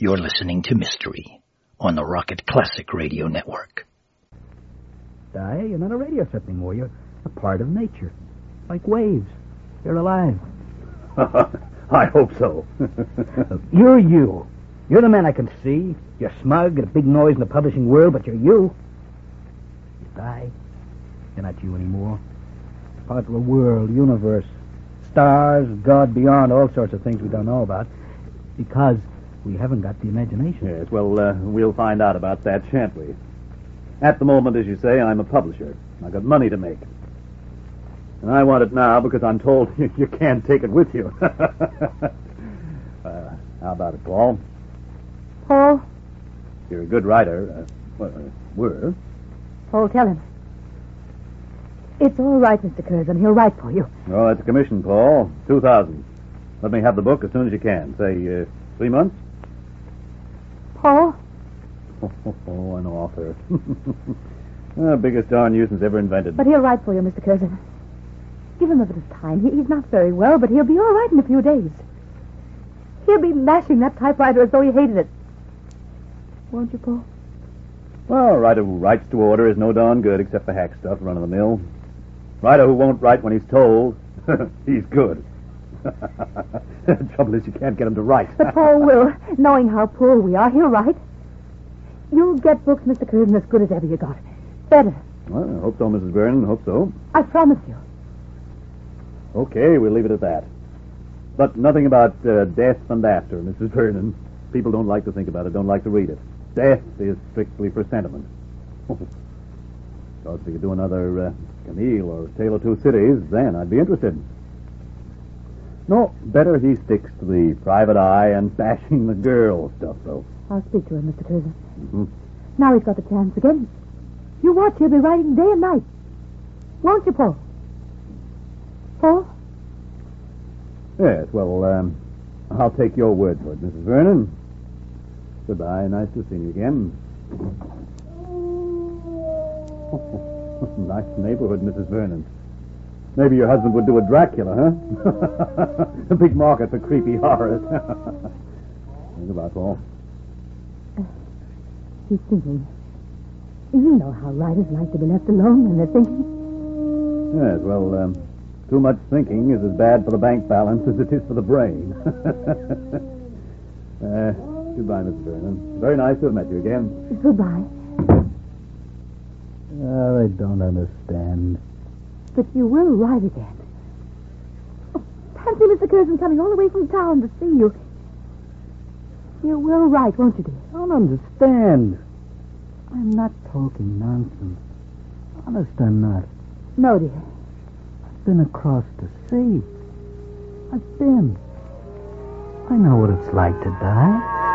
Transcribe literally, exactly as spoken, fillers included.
You're listening to Mystery on the Rocket Classic Radio Network. Die, you're not a radio set anymore. You're a part of nature. Like waves. You're alive. I hope so. You're you. You're the man I can see. You're smug and a big noise in the publishing world, but you're you. You die. You're not you anymore. Part of a world, universe, stars, God beyond, all sorts of things we don't know about. Because we haven't got the imagination. Yes, well, uh, we'll find out about that, shan't we? At the moment, as you say, I'm a publisher. I've got money to make. And I want it now because I'm told you, you can't take it with you. uh, how about it, Paul? Paul? You're a good writer. Uh, well, uh, were. Paul, tell him. It's all right, Mister Curzon. He'll write for you. Oh, that's a commission, Paul. Two thousand. Let me have the book as soon as you can. Say, uh, three months? Paul? Oh, oh, oh an author. The biggest darn nuisance ever invented. But he'll write for you, Mister Curzon. Give him a bit of time. He, he's not very well, but he'll be all right in a few days. He'll be lashing that typewriter as though he hated it. Won't you, Paul? Well, a writer who writes to order is no darn good except for hack stuff, run of the mill. Writer who won't write when he's told, he's good. The trouble is you can't get him to write. But Paul will. Knowing how poor we are, he'll write. You'll get books, Mister Curzon, as good as ever you got. Better. Well, I hope so, Missus Vernon. Hope so. I promise you. Okay, we'll leave it at that. But nothing about uh, death and after, Missus Vernon. People don't like to think about it, don't like to read it. Death is strictly for sentiment. So if you could do another uh, Camille or Tale of Two Cities, then I'd be interested. No, better he sticks to the private eye and bashing the girl stuff, though. I'll speak to him, Mister Curzon. Mm-hmm. Now he's got the chance again. You watch, he'll be writing day and night. Won't you, Paul? Paul? Yes, well, um, I'll take your word for it, Missus Vernon. Goodbye. Nice to see you again. Nice neighborhood, Missus Vernon. Maybe your husband would do a Dracula, huh? A big market for creepy horrors. Goodbye, Paul. Uh, he's thinking. You know how writers like to be left alone when they're thinking. Yes, well, um, too much thinking is as bad for the bank balance as it is for the brain. uh, goodbye, Missus Vernon. Very nice to have met you again. Goodbye. Oh, I don't understand. But you will write again. Oh, fancy Mister Curzon coming all the way from town to see you. You will write, won't you, dear? I don't understand. I'm not talking nonsense. Honest, I'm not. No, dear. I've been across the sea. I've been. I know what it's like to die.